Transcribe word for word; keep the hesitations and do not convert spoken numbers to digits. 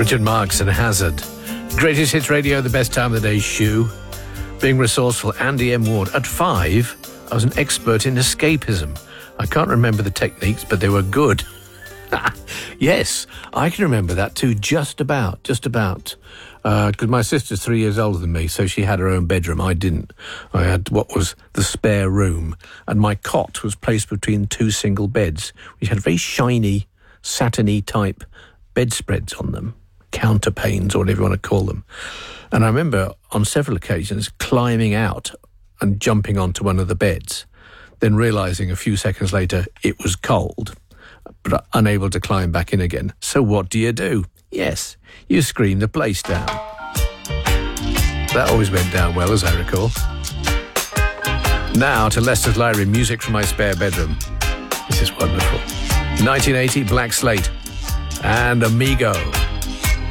Richard Marx and Hazard. Greatest Hits Radio, the best time of the day, shoe. Being resourceful, Andy M. Ward. At five, I was an expert in escapism. I can't remember the techniques, but they were good. Yes, I can remember that too, just about, just about. Because uh, my sister's three years older than me, so she had her own bedroom. I didn't. I had what was the spare room, and my cot was placed between two single beds, which had very shiny, satiny type bedspreads on them, counterpanes or whatever you want to call them. And I remember on several occasions climbing out and jumping onto one of the beds, then realising a few seconds later it was cold, but unable to climb back in again. So what do you do? Yes, you scream the place down. That always went down well, as I recall. Now to Lester's Library, music from my spare bedroom. This is wonderful. nineteen eighty, Black Slate and Amigo.